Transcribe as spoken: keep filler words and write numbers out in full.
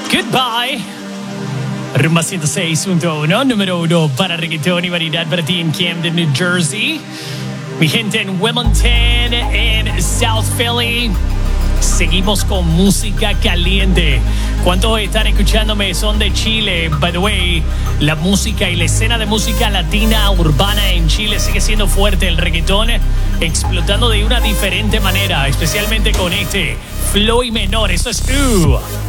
Goodbye. Rumba ciento seis punto uno, número uno para reggaetón y variedad para ti en Camden, New Jersey. Mi gente en Wilmington, en South Philly. Seguimos con música caliente. ¿Cuántos están escuchándome son de Chile? By the way, la música y la escena de música latina urbana en Chile sigue siendo fuerte. El reggaetón explotando de una diferente manera, especialmente con este flow y menor. Eso es uh.